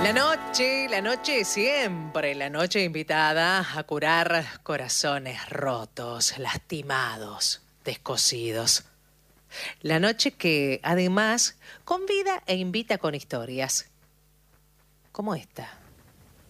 La noche siempre, la noche invitada a curar corazones rotos, lastimados, descosidos. La noche que además convida e invita con historias, como esta.